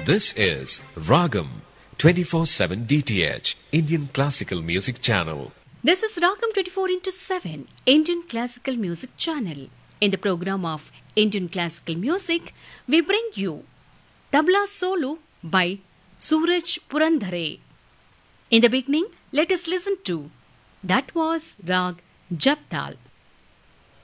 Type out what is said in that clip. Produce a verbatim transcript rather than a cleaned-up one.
This is Ragam twenty-four seven D T H Indian Classical Music Channel. This is Ragam twenty-four into seven Indian Classical Music Channel. In the program of Indian Classical Music, we bring you Tabla Solo by Suraj Purandhare. In the beginning, let us listen to That Was Rag Japtal.